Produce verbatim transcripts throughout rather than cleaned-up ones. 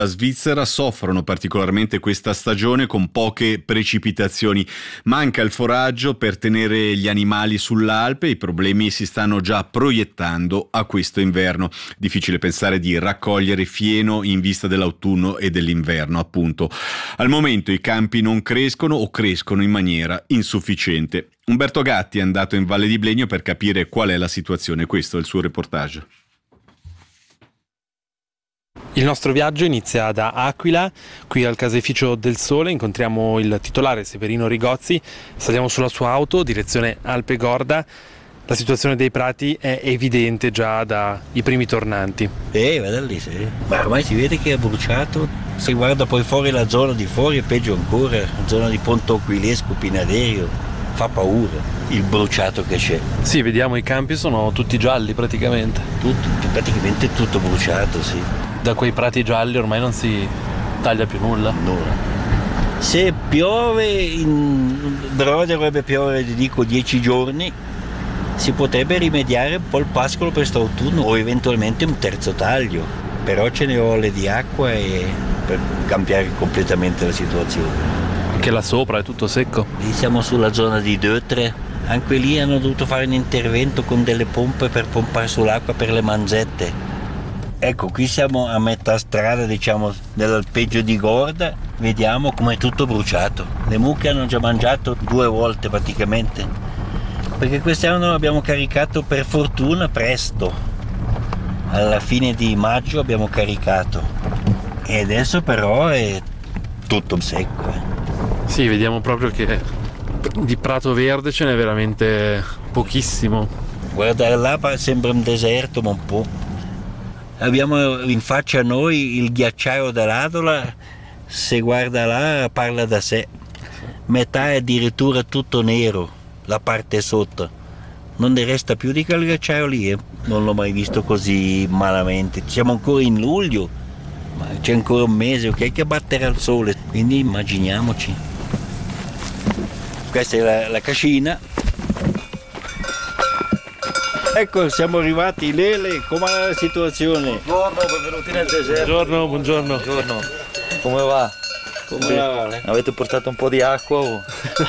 La Svizzera soffrono particolarmente questa stagione con poche precipitazioni. Manca il foraggio per tenere gli animali sull'Alpe, i problemi si stanno già proiettando a questo inverno. Difficile pensare di raccogliere fieno in vista dell'autunno e dell'inverno, appunto. Al momento i campi non crescono o crescono in maniera insufficiente. Umberto Gatti è andato in Valle di Blegno per capire qual è la situazione. Questo è il suo reportage. Il nostro viaggio inizia da Aquila, qui al caseificio del Sole incontriamo il titolare Severino Rigozzi, saliamo sulla sua auto, direzione Alpe Gorda. La situazione dei prati è evidente già dai primi tornanti. Eh, vada lì, sì. Ma ormai si vede che è bruciato, se guarda poi fuori la zona di fuori è peggio ancora, la zona di Ponto Aquilesco, Pinaderio, fa paura il bruciato che c'è. Sì, vediamo i campi sono tutti gialli praticamente. Tutto, praticamente tutto bruciato, sì. Da quei prati gialli ormai non si taglia più nulla. Nulla. Se piove, in... però dovrebbe piovere, dico, dieci giorni, si potrebbe rimediare un po' il pascolo per quest'autunno o eventualmente un terzo taglio, però ce ne vuole di acqua e... per cambiare completamente la situazione. Anche là sopra è tutto secco. Lì siamo sulla zona di Dötre, anche lì hanno dovuto fare un intervento con delle pompe per pompare sull'acqua per le manzette. Ecco, qui siamo a metà strada, diciamo, nell'alpeggio di Gorda, vediamo com'è tutto bruciato. Le mucche hanno già mangiato due volte praticamente, perché quest'anno abbiamo caricato per fortuna presto, alla fine di maggio abbiamo caricato, e adesso però è tutto secco. Eh. Sì, vediamo proprio che di prato verde ce n'è veramente pochissimo. Guardare là sembra un deserto, ma un po'. Abbiamo in faccia a noi il ghiacciaio dell'Adola, se guarda là parla da sé. Metà è addirittura tutto nero, la parte sotto. Non ne resta più di quel ghiacciaio lì, eh? Non l'ho mai visto così malamente. Siamo ancora in luglio, ma c'è ancora un mese, ok, che batterà il sole, quindi immaginiamoci. Questa è la, la cascina. Ecco, siamo arrivati. Lele, com'è la situazione? Buongiorno, benvenuti nel deserto. Buongiorno, buongiorno. Buongiorno. Come va? Come va? Avete portato un po' di acqua o?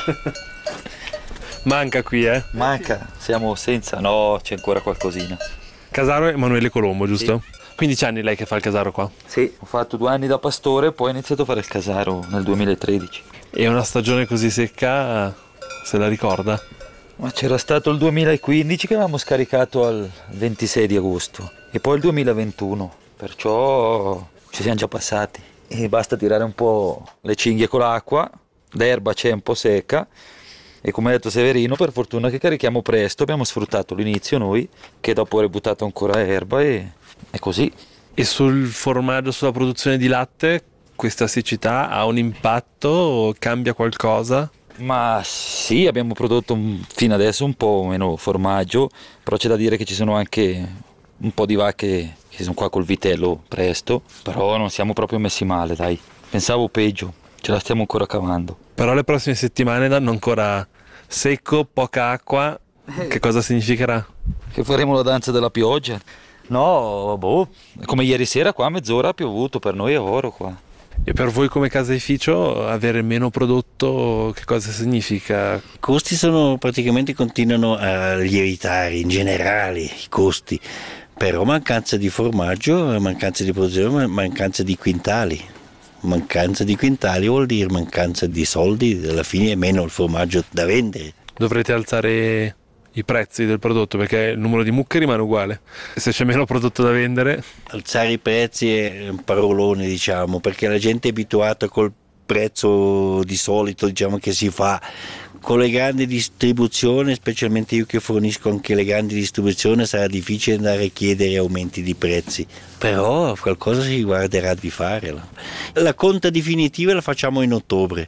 Manca qui, eh? Manca, siamo senza, no, c'è ancora qualcosina. Casaro Emanuele Colombo, giusto? Sì. quindici anni lei che fa il casaro qua? Sì, ho fatto due anni da pastore e poi ho iniziato a fare il casaro nel duemilatredici. E una stagione così secca, se la ricorda? Ma c'era stato il duemilaquindici che avevamo scaricato al ventisei di agosto e poi il duemilaventuno, perciò ci siamo già passati. E basta tirare un po' le cinghie con l'acqua, l'erba c'è un po' secca e come ha detto Severino, per fortuna che carichiamo presto, abbiamo sfruttato l'inizio noi, che dopo ha ributtato ancora erba e è così. E sul formaggio, sulla produzione di latte, questa siccità ha un impatto, cambia qualcosa? Ma sì, abbiamo prodotto fino adesso un po' meno formaggio, però c'è da dire che ci sono anche un po' di vacche che sono qua col vitello presto, però non siamo proprio messi male, dai. Pensavo peggio, ce la stiamo ancora cavando. Però le prossime settimane danno ancora secco, poca acqua, che cosa significherà? Che faremo la danza della pioggia? No, boh, come ieri sera qua mezz'ora ha piovuto, per noi è oro qua. E per voi come caseificio avere meno prodotto che cosa significa? I costi sono praticamente continuano a lievitare in generale, i costi, però mancanza di formaggio, mancanza di produzione, mancanza di quintali. Mancanza di quintali vuol dire mancanza di soldi, alla fine è meno il formaggio da vendere. Dovrete alzare i prezzi del prodotto perché il numero di mucche rimane uguale. Se c'è meno prodotto da vendere, alzare i prezzi è un parolone, diciamo, perché la gente è abituata col prezzo di solito, diciamo, che si fa con le grandi distribuzioni, specialmente io che fornisco anche le grandi distribuzioni, sarà difficile andare a chiedere aumenti di prezzi, però qualcosa si guarderà di fare. La conta definitiva la facciamo in ottobre.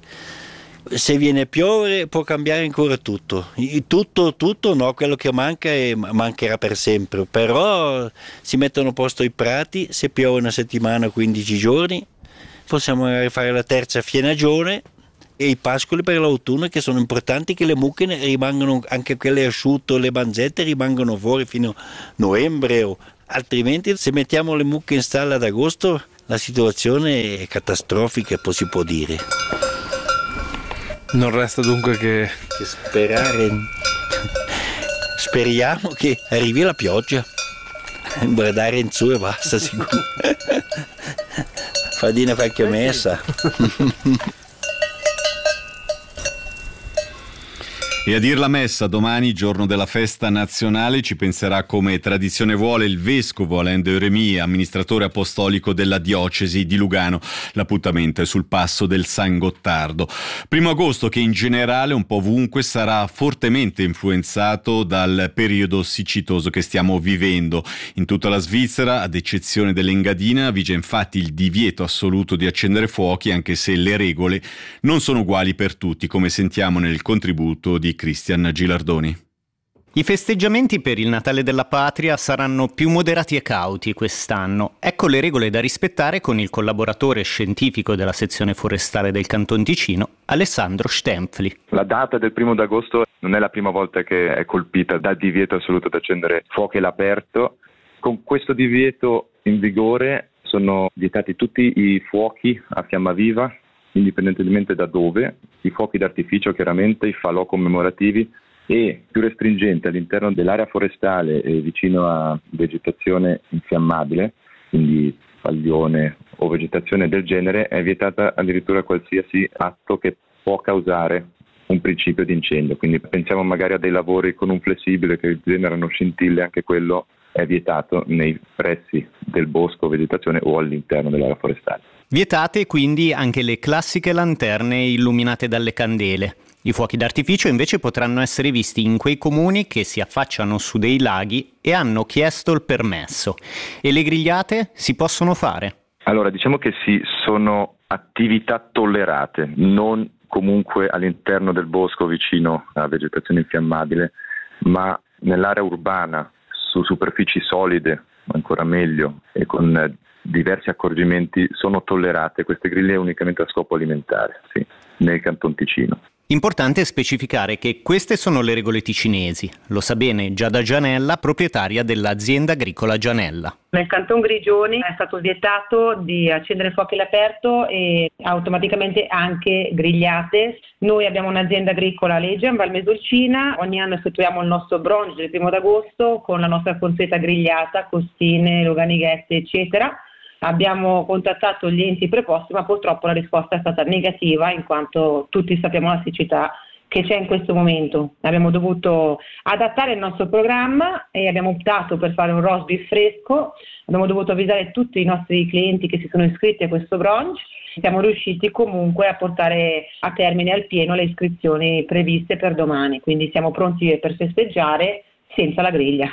Se viene a piovere può cambiare ancora tutto, tutto, tutto no, quello che manca è, mancherà per sempre, però si mettono a posto i prati, se piove una settimana o quindici giorni possiamo fare la terza fienagione e i pascoli per l'autunno, che sono importanti che le mucche rimangano, anche quelle asciutte, le banzette rimangono fuori fino a novembre, o altrimenti se mettiamo le mucche in stalla ad agosto la situazione è catastrofica, poi si può dire. Non resta dunque che, che sperare. Speriamo che arrivi la pioggia. Guardare in su e basta, sicuro. Fadina qualche messa. E a dir la messa domani, giorno della festa nazionale, ci penserà come tradizione vuole il vescovo Alain de Rémy, amministratore apostolico della diocesi di Lugano. L'appuntamento è sul passo del San Gottardo. Primo agosto che in generale un po' ovunque sarà fortemente influenzato dal periodo siccitoso che stiamo vivendo. In tutta la Svizzera, ad eccezione dell'Engadina, vige infatti il divieto assoluto di accendere fuochi, anche se le regole non sono uguali per tutti, come sentiamo nel contributo di Cristian Gilardoni. I festeggiamenti per il Natale della Patria saranno più moderati e cauti quest'anno. Ecco le regole da rispettare con il collaboratore scientifico della sezione forestale del Canton Ticino, Alessandro Stempfli. La data del primo d'agosto non è la prima volta che è colpita dal divieto assoluto di accendere fuochi all'aperto. Con questo divieto in vigore sono vietati tutti i fuochi a fiamma viva, indipendentemente da dove, i fuochi d'artificio chiaramente, i falò commemorativi, e più restringente all'interno dell'area forestale e vicino a vegetazione infiammabile, quindi paglione o vegetazione del genere, è vietata addirittura qualsiasi atto che può causare un principio di incendio. Quindi pensiamo magari a dei lavori con un flessibile che generano scintille, anche quello è vietato nei pressi del bosco, vegetazione o all'interno dell'area forestale. Vietate quindi anche le classiche lanterne illuminate dalle candele. I fuochi d'artificio invece potranno essere visti in quei comuni che si affacciano su dei laghi e hanno chiesto il permesso. E le grigliate si possono fare? Allora, diciamo che sì, sono attività tollerate, non comunque all'interno del bosco vicino a vegetazione infiammabile, ma nell'area urbana, su superfici solide, ancora meglio, e con diversi accorgimenti sono tollerate queste griglie unicamente a scopo alimentare, sì, nel Canton Ticino. Importante specificare che queste sono le regole ticinesi, lo sa bene Giada Gianella, proprietaria dell'azienda agricola Gianella. Nel Canton Grigioni è stato vietato di accendere fuochi all'aperto e automaticamente anche grigliate. Noi abbiamo un'azienda agricola Leggia in Val Mesolcina, ogni anno effettuiamo il nostro brunch del primo d'agosto con la nostra consueta grigliata, costine, loganighette eccetera. Abbiamo contattato gli enti preposti, ma purtroppo la risposta è stata negativa, in quanto tutti sappiamo la siccità che c'è in questo momento. Abbiamo dovuto adattare il nostro programma e abbiamo optato per fare un roast beef fresco. Abbiamo dovuto avvisare tutti i nostri clienti che si sono iscritti a questo brunch. Siamo riusciti comunque a portare a termine al pieno le iscrizioni previste per domani, quindi siamo pronti per festeggiare senza la griglia.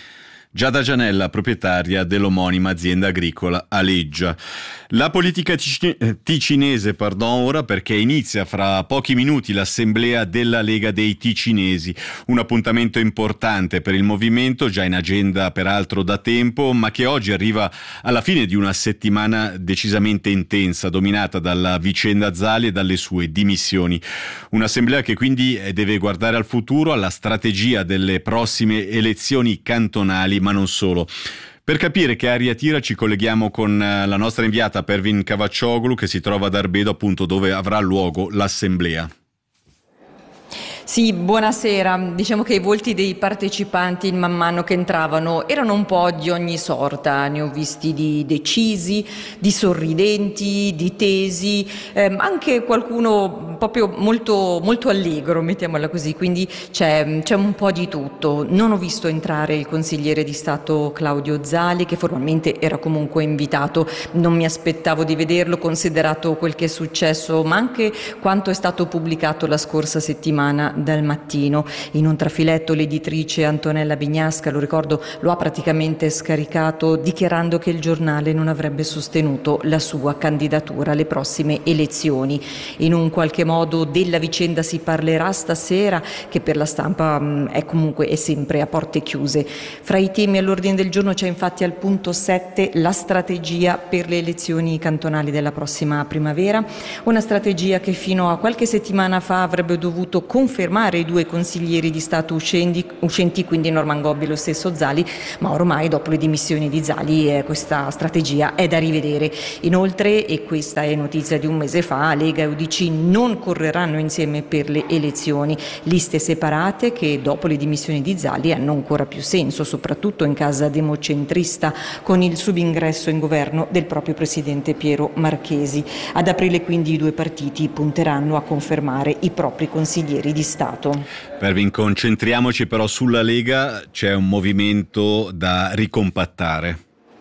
Giada Gianella, proprietaria dell'omonima azienda agricola Aleggia. La politica ticinese, pardon, ora perché inizia fra pochi minuti l'assemblea della Lega dei Ticinesi, un appuntamento importante per il movimento, già in agenda peraltro da tempo, ma che oggi arriva alla fine di una settimana decisamente intensa, dominata dalla vicenda Zali e dalle sue dimissioni. Un'assemblea che quindi deve guardare al futuro, alla strategia delle prossime elezioni cantonali, ma non solo. Per capire che aria tira ci colleghiamo con la nostra inviata Pervin Cavaccioglu, che si trova ad Arbedo, appunto dove avrà luogo l'assemblea. Sì, buonasera. Diciamo che i volti dei partecipanti man mano che entravano erano un po' di ogni sorta. Ne ho visti di decisi, di sorridenti, di tesi, ehm, anche qualcuno proprio molto, molto allegro, mettiamola così, quindi c'è, c'è un po' di tutto. Non ho visto entrare il consigliere di Stato Claudio Zali, che formalmente era comunque invitato. Non mi aspettavo di vederlo, considerato quel che è successo, ma anche quanto è stato pubblicato la scorsa settimana dal Mattino. In un trafiletto l'editrice Antonella Bignasca, lo ricordo, lo ha praticamente scaricato dichiarando che il giornale non avrebbe sostenuto la sua candidatura alle prossime elezioni. In un qualche modo della vicenda si parlerà stasera, che per la stampa mh, è comunque è sempre a porte chiuse. Fra i temi all'ordine del giorno c'è infatti al punto sette la strategia per le elezioni cantonali della prossima primavera, una strategia che fino a qualche settimana fa avrebbe dovuto confermare confermare i due consiglieri di Stato uscenti, uscenti quindi Norman Gobbi e lo stesso Zali, ma ormai dopo le dimissioni di Zali eh, questa strategia è da rivedere. Inoltre, e questa è notizia di un mese fa, Lega e U D C non correranno insieme per le elezioni, liste separate che dopo le dimissioni di Zali hanno ancora più senso, soprattutto in casa democentrista con il subingresso in governo del proprio presidente Piero Marchesi. Ad aprile quindi i due partiti punteranno a confermare i propri consiglieri di Stato. Pervin, concentriamoci però sulla Lega, c'è un movimento da ricompattare.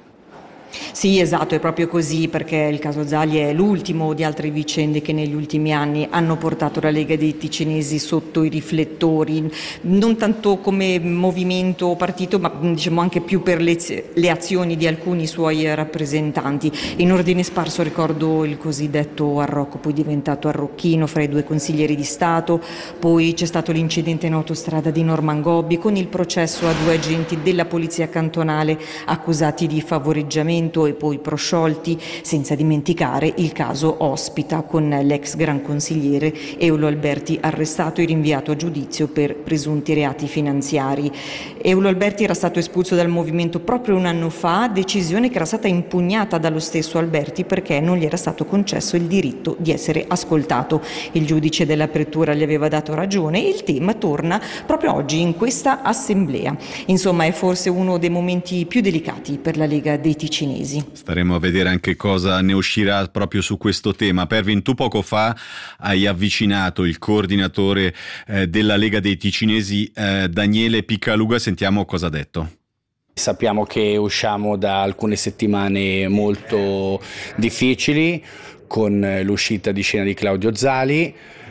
Sì, esatto, è proprio così, perché il caso Zali è l'ultimo di altre vicende che negli ultimi anni hanno portato la Lega dei Ticinesi sotto i riflettori, non tanto come movimento o partito, ma diciamo anche più per le, le azioni di alcuni suoi rappresentanti. In ordine sparso ricordo il cosiddetto arrocco, poi diventato arrocchino, fra i due consiglieri di Stato, poi c'è stato l'incidente in autostrada di Norman Gobbi con il processo a due agenti della Polizia Cantonale accusati di favoreggiamento e poi prosciolti, senza dimenticare il caso Ospita con l'ex gran consigliere Eulo Alberti arrestato e rinviato a giudizio per presunti reati finanziari. Eulo Alberti era stato espulso dal movimento proprio un anno fa, decisione che era stata impugnata dallo stesso Alberti perché non gli era stato concesso il diritto di essere ascoltato. Il giudice dell'apertura gli aveva dato ragione e il tema torna proprio oggi in questa assemblea. Insomma, è forse uno dei momenti più delicati per la Lega dei Ticinesi. Staremo a vedere anche cosa ne uscirà proprio su questo tema. Pervin, tu poco fa hai avvicinato il coordinatore eh, della Lega dei Ticinesi, eh, Daniele Piccaluga. Sentiamo cosa ha detto. Sappiamo che usciamo da alcune settimane molto difficili con l'uscita di scena di Claudio Zali,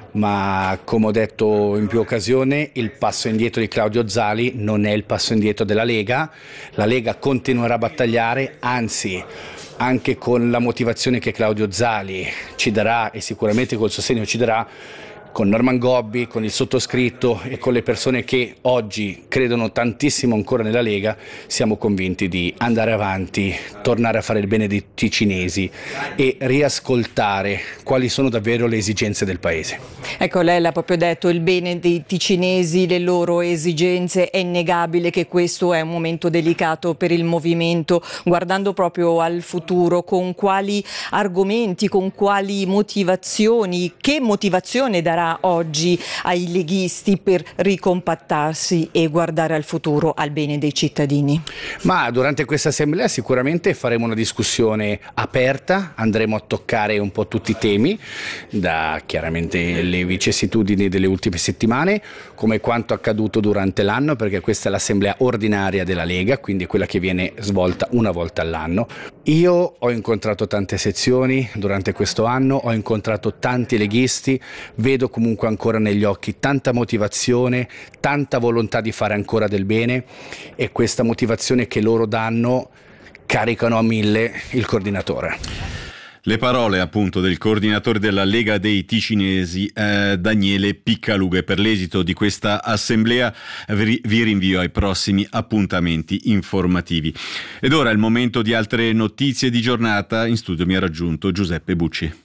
ma come ho detto in più occasioni, il passo indietro di Claudio Zali non è il passo indietro della Lega. La Lega continuerà a battagliare, anzi anche con la motivazione che Claudio Zali ci darà e sicuramente col sostegno ci darà, con Norman Gobbi, con il sottoscritto e con le persone che oggi credono tantissimo ancora nella Lega, siamo convinti di andare avanti, tornare a fare il bene dei ticinesi e riascoltare quali sono davvero le esigenze del Paese. Ecco, lei l'ha proprio detto, il bene dei ticinesi, le loro esigenze, è innegabile che questo è un momento delicato per il movimento. Guardando proprio al futuro, con quali argomenti, con quali motivazioni, che motivazione darà oggi ai leghisti per ricompattarsi e guardare al futuro, al bene dei cittadini? Ma durante questa assemblea sicuramente faremo una discussione aperta, andremo a toccare un po' tutti i temi, da chiaramente le vicissitudini delle ultime settimane, come quanto accaduto durante l'anno, perché questa è l'assemblea ordinaria della Lega, quindi quella che viene svolta una volta all'anno. Io ho incontrato tante sezioni durante questo anno, ho incontrato tanti leghisti, vedo comunque ancora negli occhi tanta motivazione, tanta volontà di fare ancora del bene, e questa motivazione che loro danno caricano a mille il coordinatore. Le parole appunto del coordinatore della Lega dei Ticinesi, eh, Daniele Piccaluga. Per l'esito di questa assemblea vi, vi rinvio ai prossimi appuntamenti informativi. Ed ora è il momento di altre notizie di giornata. In studio mi ha raggiunto Giuseppe Bucci.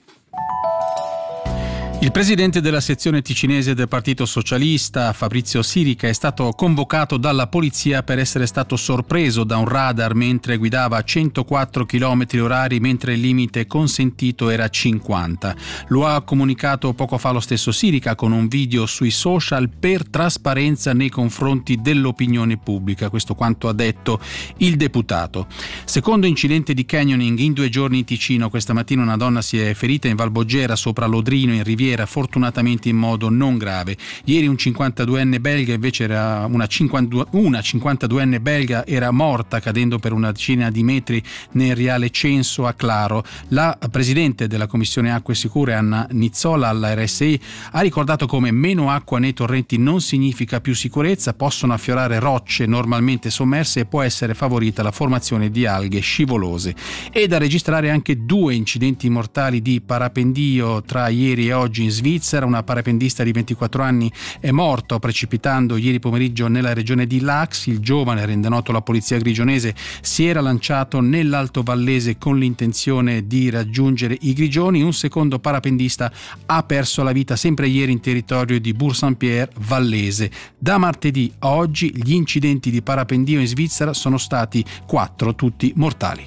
Il presidente della sezione ticinese del Partito Socialista, Fabrizio Sirica, è stato convocato dalla polizia per essere stato sorpreso da un radar mentre guidava a centoquattro chilometri orari, mentre il limite consentito era cinquanta. Lo ha comunicato poco fa lo stesso Sirica con un video sui social per trasparenza nei confronti dell'opinione pubblica. Questo quanto ha detto il deputato. Secondo incidente di canyoning in due giorni in Ticino, questa mattina una donna si è ferita in Valbogera sopra Lodrino in Riviera, fortunatamente in modo non grave. Ieri un cinquantaduenne belga invece era una, cinquantadue, una cinquantaduenne belga era morta cadendo per una decina di metri nel riale Censo a Claro. La presidente della Commissione Acque Sicure, Anna Nizzola, alla R S I ha ricordato come meno acqua nei torrenti non significa più sicurezza, possono affiorare rocce normalmente sommerse e può essere favorita la formazione di alghe scivolose. E da registrare anche due incidenti mortali di parapendio tra ieri e oggi oggi in Svizzera. Una parapentista di ventiquattro anni è morto precipitando ieri pomeriggio nella regione di Lax. Il giovane, rende noto la polizia grigionese, si era lanciato nell'Alto Vallese con l'intenzione di raggiungere i Grigioni. Un secondo parapentista ha perso la vita sempre ieri in territorio di Bourg-Saint-Pierre Vallese. Da martedì a oggi gli incidenti di parapendio in Svizzera sono stati quattro, tutti mortali.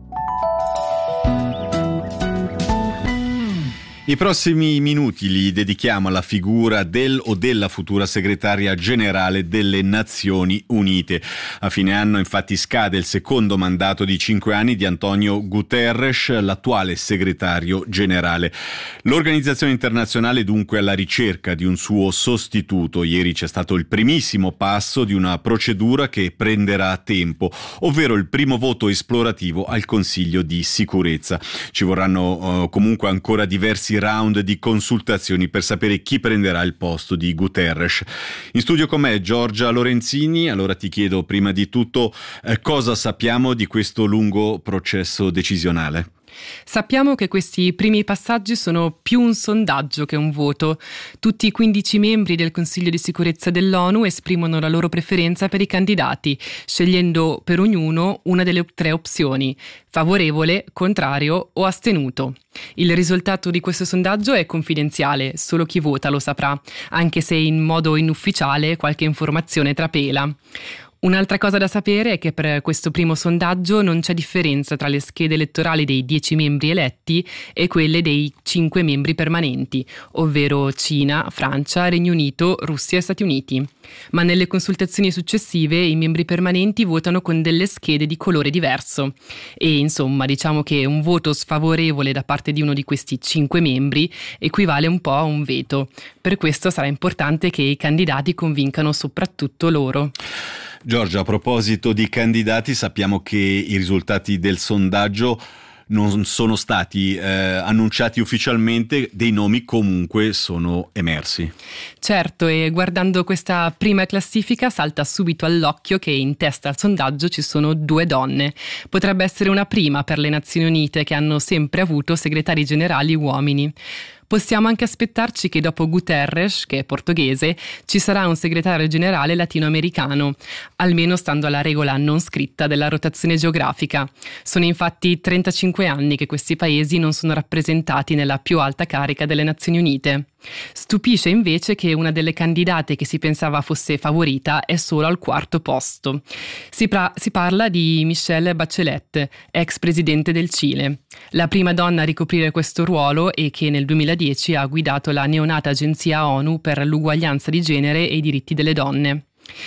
I prossimi minuti li dedichiamo alla figura del o della futura segretaria generale delle Nazioni Unite. A fine anno infatti scade il secondo mandato di cinque anni di Antonio Guterres, l'attuale segretario generale. L'organizzazione internazionale dunque alla ricerca di un suo sostituto. Ieri c'è stato il primissimo passo di una procedura che prenderà tempo, ovvero il primo voto esplorativo al Consiglio di sicurezza. Ci vorranno uh, comunque ancora diversi round di consultazioni per sapere chi prenderà il posto di Guterres. In studio con me Giorgia Lorenzini. Allora ti chiedo prima di tutto eh, cosa sappiamo di questo lungo processo decisionale. Sappiamo che questi primi passaggi sono più un sondaggio che un voto. Tutti i quindici membri del Consiglio di sicurezza dell'ONU esprimono la loro preferenza per i candidati, scegliendo per ognuno una delle tre opzioni: favorevole, contrario o astenuto. Il risultato di questo sondaggio è confidenziale, solo chi vota lo saprà, anche se in modo inufficiale qualche informazione trapela. Un'altra cosa da sapere è che per questo primo sondaggio non c'è differenza tra le schede elettorali dei dieci membri eletti e quelle dei cinque membri permanenti, ovvero Cina, Francia, Regno Unito, Russia e Stati Uniti. Ma nelle consultazioni successive i membri permanenti votano con delle schede di colore diverso. E insomma, diciamo che un voto sfavorevole da parte di uno di questi cinque membri equivale un po' a un veto. Per questo sarà importante che i candidati convincano soprattutto loro. Giorgia, a proposito di candidati, sappiamo che i risultati del sondaggio non sono stati eh, annunciati ufficialmente, dei nomi comunque sono emersi. Certo, e guardando questa prima classifica salta subito all'occhio che in testa al sondaggio ci sono due donne. Potrebbe essere una prima per le Nazioni Unite, che hanno sempre avuto segretari generali uomini. Possiamo anche aspettarci che dopo Guterres, che è portoghese, ci sarà un segretario generale latinoamericano, almeno stando alla regola non scritta della rotazione geografica. Sono infatti trentacinque anni che questi paesi non sono rappresentati nella più alta carica delle Nazioni Unite. Stupisce invece che una delle candidate che si pensava fosse favorita è solo al quarto posto. Si, pra- si parla di Michelle Bachelet, ex presidente del Cile, la prima donna a ricoprire questo ruolo e che nel duemiladieci ha guidato la neonata agenzia ONU per l'uguaglianza di genere e i diritti delle donne.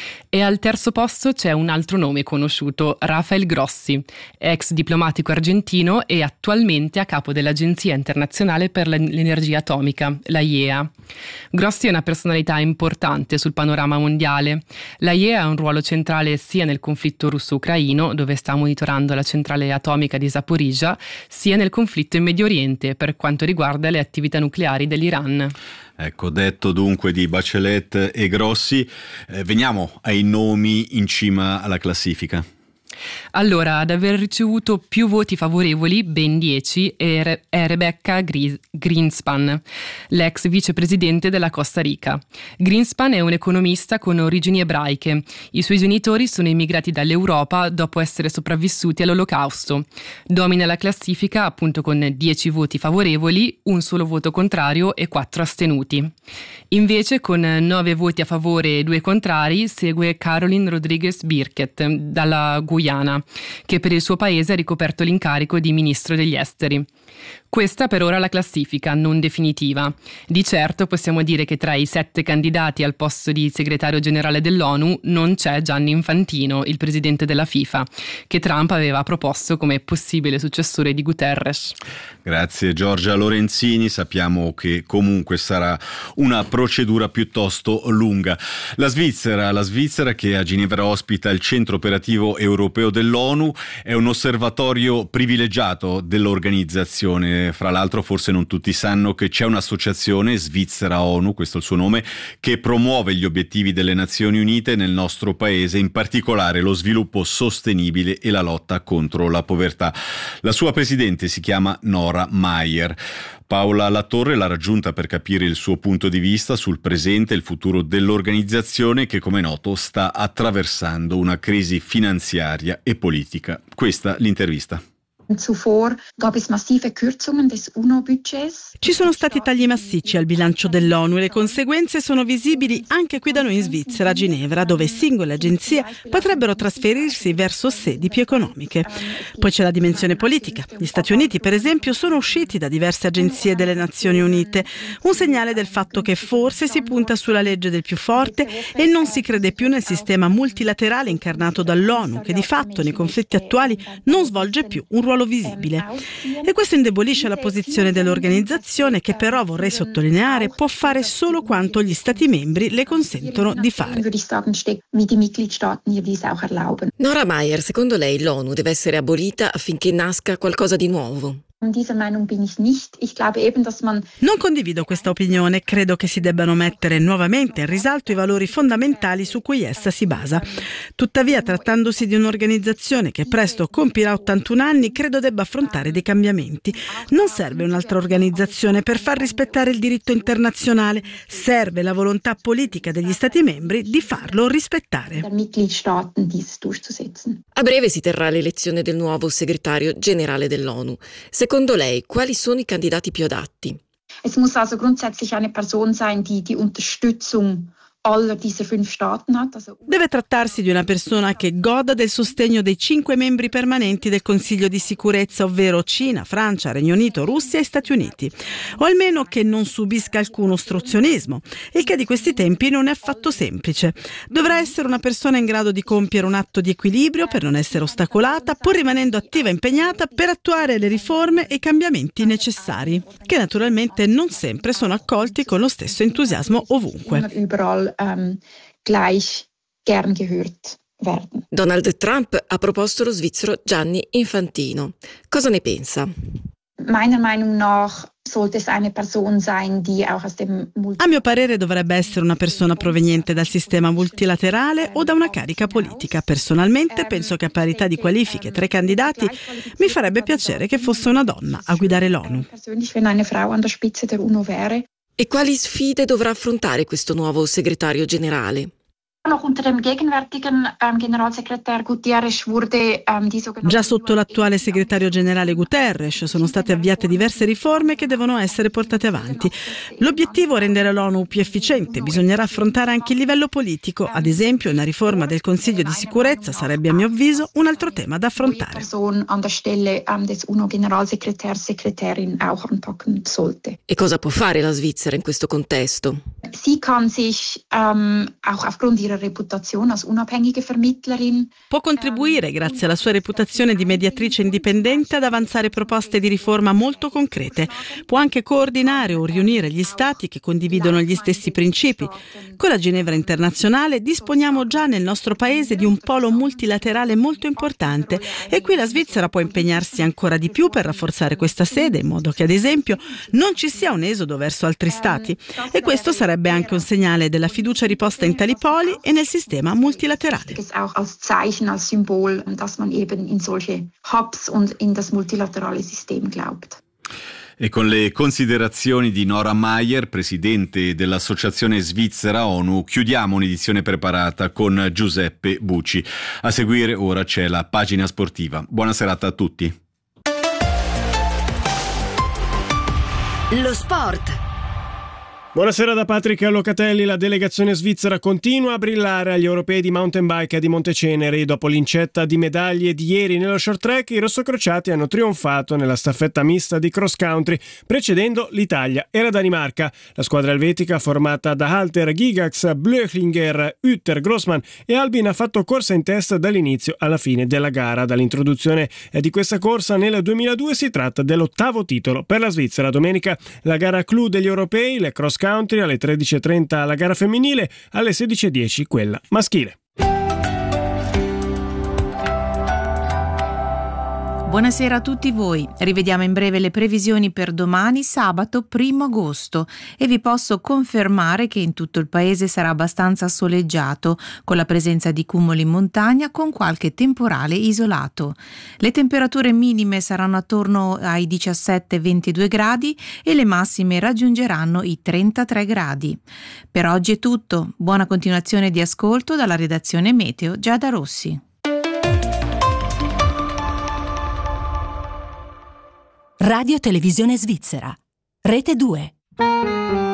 E al terzo posto c'è un altro nome conosciuto, Rafael Grossi, ex diplomatico argentino e attualmente a capo dell'Agenzia Internazionale per l'Energia Atomica, la I E A. Grossi è una personalità importante sul panorama mondiale. La I E A ha un ruolo centrale sia nel conflitto russo-ucraino, dove sta monitorando la centrale atomica di Zaporizhzhia, sia nel conflitto in Medio Oriente per quanto riguarda le attività nucleari dell'Iran. Ecco, detto dunque di Bachelet e Grossi, eh, veniamo ai nomi in cima alla classifica. Allora, ad aver ricevuto più voti favorevoli, ben dieci, è, Re- è Rebecca Gris- Greenspan, l'ex vicepresidente della Costa Rica. Greenspan è un economista con origini ebraiche. I suoi genitori sono emigrati dall'Europa dopo essere sopravvissuti all'Olocausto. Domina la classifica appunto con dieci voti favorevoli, un solo voto contrario e quattro astenuti. Invece, con nove voti a favore e due contrari, segue Caroline Rodriguez Birket dalla Guyana, che per il suo paese ha ricoperto l'incarico di ministro degli esteri. Questa per ora è la classifica, non definitiva. Di certo possiamo dire che tra i sette candidati al posto di segretario generale dell'ONU non c'è Gianni Infantino, il presidente della FIFA, che Trump aveva proposto come possibile successore di Guterres. Grazie Giorgia Lorenzini, sappiamo che comunque sarà una procedura piuttosto lunga. La Svizzera, la Svizzera che a Ginevra ospita il centro operativo europeo dell'ONU, è un osservatorio privilegiato dell'organizzazione. Fra l'altro forse non tutti sanno che c'è un'associazione, Svizzera ONU, questo è il suo nome, che promuove gli obiettivi delle Nazioni Unite nel nostro paese, in particolare lo sviluppo sostenibile e la lotta contro la povertà. La sua presidente si chiama Nora Mayer. Paola Latorre l'ha raggiunta per capire il suo punto di vista sul presente e il futuro dell'organizzazione che, come noto, sta attraversando una crisi finanziaria e politica. Questa l'intervista. Zuvor gab es massive Kürzungen des U N O-Budgets. Ci sono stati tagli massicci al bilancio dell'ONU e le conseguenze sono visibili anche qui da noi in Svizzera, a Ginevra, dove singole agenzie potrebbero trasferirsi verso sedi più economiche. Poi c'è la dimensione politica. Gli Stati Uniti, per esempio, sono usciti da diverse agenzie delle Nazioni Unite, un segnale del fatto che forse si punta sulla legge del più forte e non si crede più nel sistema multilaterale incarnato dall'ONU, che di fatto nei conflitti attuali non svolge più un ruolo visibile. E questo indebolisce la posizione dell'organizzazione, che però, vorrei sottolineare, può fare solo quanto gli Stati membri le consentono di fare. Nora Mayer, secondo lei l'ONU deve essere abolita affinché nasca qualcosa di nuovo? Non condivido questa opinione, credo che si debbano mettere nuovamente in risalto i valori fondamentali su cui essa si basa. Tuttavia, trattandosi di un'organizzazione che presto compirà ottantuno anni, credo debba affrontare dei cambiamenti. Non serve un'altra organizzazione per far rispettare il diritto internazionale, serve la volontà politica degli Stati membri di farlo rispettare. A breve si terrà l'elezione del nuovo segretario generale dell'ONU. Secondo lei, quali sono i candidati più adatti? Es muss also grundsätzlich eine Person sein, die die Unterstützung aller dieser fünf Staaten hat. Also Deve trattarsi di una persona che goda del sostegno dei cinque membri permanenti del Consiglio di sicurezza, ovvero Cina, Francia, Regno Unito, Russia e Stati Uniti, o almeno che non subisca alcun ostruzionismo, il che di questi tempi non è affatto semplice. Dovrà essere una persona in grado di compiere un atto di equilibrio per non essere ostacolata, pur rimanendo attiva e impegnata per attuare le riforme e i cambiamenti necessari, che naturalmente non sempre sono accolti con lo stesso entusiasmo ovunque. Um, gleich gern gehört werden. Donald Trump ha proposto lo svizzero Gianni Infantino. Cosa ne pensa? Meiner Meinung nach sollte es eine Person sein, die auch aus dem A mio parere dovrebbe essere una persona proveniente dal sistema multilaterale o da una carica politica. Personalmente penso che a parità di qualifiche tra i candidati mi farebbe piacere che fosse una donna a guidare l'ONU. Persönlich, wenn eine Frau an der Spitze der U N O wäre. E quali sfide dovrà affrontare questo nuovo segretario generale? Noch unter dem gegenwärtigen ähm, Generalsekretär Guterres wurde ähm, die sogenannte... Già sotto l'attuale segretario generale Guterres sono state avviate diverse riforme che devono essere portate avanti. L'obiettivo è rendere l'ONU più efficiente. Bisognerà affrontare anche il livello politico. Ad esempio, una riforma del Consiglio di sicurezza sarebbe, a mio avviso, un altro tema da affrontare. Person an der Stelle ähm, des U N O-Generalsekretärs, Sekretärin auch anpacken sollte. E cosa può fare la Svizzera in questo contesto? Sie kann sich ähm, auch aufgrund ihrer Reputation als unabhängige Vermittlerin. Può contribuire, grazie alla sua reputazione di mediatrice indipendente, ad avanzare proposte di riforma molto concrete. Può anche coordinare o riunire gli Stati che condividono gli stessi principi. Con la Ginevra Internazionale disponiamo già nel nostro paese di un polo multilaterale molto importante e qui la Svizzera può impegnarsi ancora di più per rafforzare questa sede, in modo che, ad esempio, non ci sia un esodo verso altri Stati. E questo sarebbe anche un segnale della fiducia riposta in tali poli e nel sistema multilaterale. Auch als Zeichen, als Symbol, dass man eben in solche Hubs und in das multilaterale System glaubt. E con le considerazioni di Nora Mayer, presidente dell'Associazione Svizzera ONU, chiudiamo un'edizione preparata con Giuseppe Bucci. A seguire ora c'è la pagina sportiva. Buona serata a tutti. Lo sport. Buonasera da Patrick Locatelli. La delegazione svizzera continua a brillare agli europei di mountain bike di Monteceneri. Dopo l'incetta di medaglie di ieri nello short track, i rossocrociati hanno trionfato nella staffetta mista di cross country, precedendo l'Italia e la Danimarca. La squadra elvetica, formata da Halter, Gigax, Blöchlinger, Utter, Grossman e Albin, ha fatto corsa in testa dall'inizio alla fine della gara. Dall'introduzione di questa corsa nel duemiladue si tratta dell'ottavo titolo per la Svizzera. Domenica la gara clou degli europei, le cross country, alle tredici e trenta la gara femminile, alle sedici e dieci quella maschile. Buonasera a tutti voi. Rivediamo in breve le previsioni per domani, sabato primo agosto, e vi posso confermare che in tutto il paese sarà abbastanza soleggiato, con la presenza di cumuli in montagna con qualche temporale isolato. Le temperature minime saranno attorno ai diciassette ventidue gradi e le massime raggiungeranno i trentatré gradi. Per oggi è tutto. Buona continuazione di ascolto dalla redazione Meteo Giada Rossi. Radio Televisione Svizzera, Rete due.